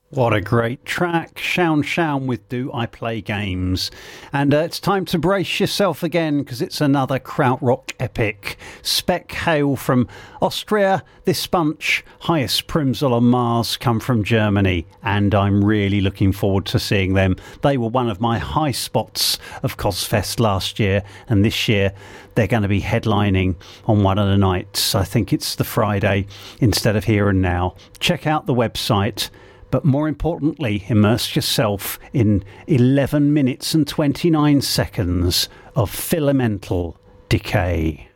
What a great track. Shaun Shaun with Do I Play Games. And it's time to brace yourself again because it's another krautrock epic. Speck Hail from Austria. This bunch, Highest Primsel on Mars, come from Germany. And I'm really looking forward to seeing them. They were one of my high spots of Cosfest last year. And this year they're going to be headlining on one of the nights. I think it's the Friday instead of Here and Now. Check out the website. But more importantly, immerse yourself in 11 minutes and 29 seconds of filamental decay.